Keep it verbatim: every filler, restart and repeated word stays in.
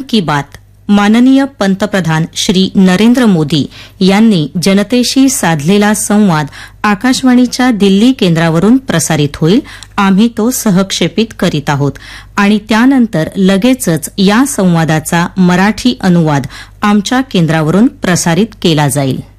की बात माननीय पंतप्रधान श्री नरेंद्र मोदी यांनी जनतेशी साधलेला संवाद आकाशवाणीच्या दिल्ली केंद्रावरून प्रसारित होईल. आम्ही तो सहक्षेपित करीत आहोत आणि त्यानंतर लगेचच या संवादाचा मराठी अनुवाद आमच्या केंद्रावरून प्रसारित केला जाईल.